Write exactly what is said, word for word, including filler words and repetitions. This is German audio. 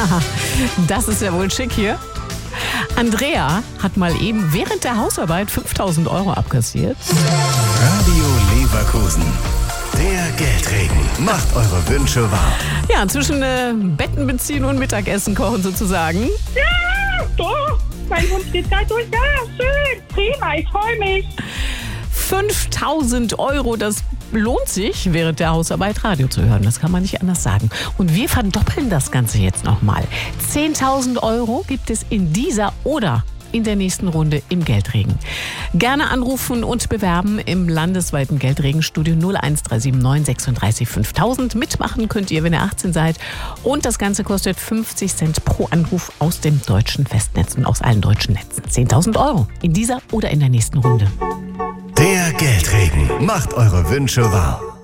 Das ist ja wohl schick hier. Andrea hat mal eben während der Hausarbeit fünftausend Euro abkassiert. Radio Leverkusen. Der Geldregen macht eure Wünsche wahr. Ja, zwischen äh, Betten beziehen und Mittagessen kochen sozusagen. Ja, doch. Mein Hund geht da durch. Ja, schön. Prima, ich freue mich. fünftausend Euro, das lohnt sich, während der Hausarbeit Radio zu hören. Das kann man nicht anders sagen. Und wir verdoppeln das Ganze jetzt nochmal. zehntausend Euro gibt es in dieser oder in der nächsten Runde im Geldregen. Gerne anrufen und bewerben im landesweiten Geldregenstudio null eins drei sieben neun sechsunddreißig fünftausend. Mitmachen könnt ihr, wenn ihr achtzehn seid. Und das Ganze kostet fünfzig Cent pro Anruf aus dem deutschen Festnetz und aus allen deutschen Netzen. zehntausend Euro in dieser oder in der nächsten Runde. Der Geldregen macht eure Wünsche wahr.